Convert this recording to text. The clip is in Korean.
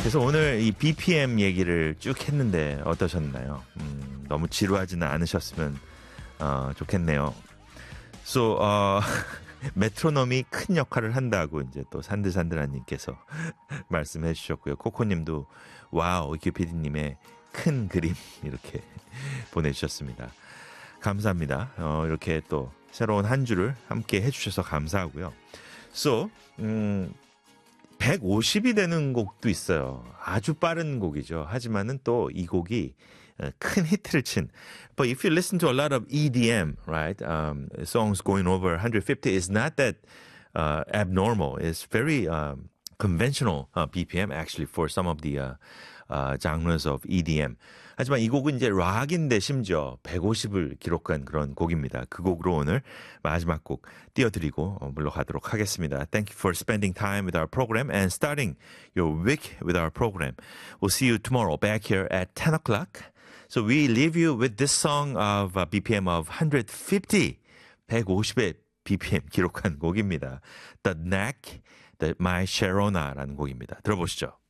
그래서 오늘 이 BPM 얘기를 쭉 했는데 어떠셨나요? 너무 지루하지는 않으셨으면 좋겠네요. So, 메트로놈이 큰 역할을 한다고 이제 또 산들산들한님께서 말씀해 주셨고요. 코코님도 와우, 이큐피디님의 큰 그림 이렇게 보내주셨습니다. 감사합니다. 이렇게 또 새로운 한 주를 함께 해주셔서 감사하고요. So, 150이 되는 곡도 있어요. 아주 빠른 곡이죠. 하지만은 또 이 곡이 큰 히트를 친. But if you listen to a lot of EDM, right, songs going over 150 is not that abnormal. It's very conventional BPM actually for some of the genres of EDM. 하지만 이 곡은 이제 락인데 심지어 150을 기록한 그런 곡입니다. 그 곡으로 오늘 마지막 곡 띄워드리고 물러가도록 하겠습니다. Thank you for spending time with our program and starting your week with our program. We'll see you tomorrow back here at 10 o'clock. So we leave you with this song of BPM of 150, 150의 BPM 기록한 곡입니다. The Knack, My Sharona라는 곡입니다. 들어보시죠.